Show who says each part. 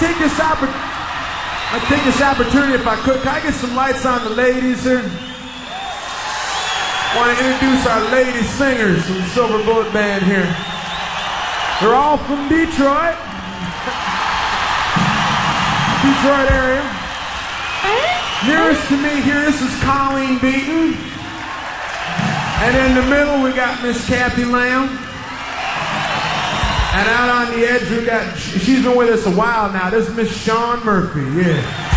Speaker 1: take this opportunity, if I could. Can I get some lights on the ladies here? I want to introduce our lady singers from Silver Bullet Band here. They're all from Detroit. Detroit area. Nearest to me here, this is Colleen Beaton. And in the middle, we got Miss Kathy Lamb. And out on the edge, we got, she's been with us a while now. This is Miss Shawn Murphy, yeah.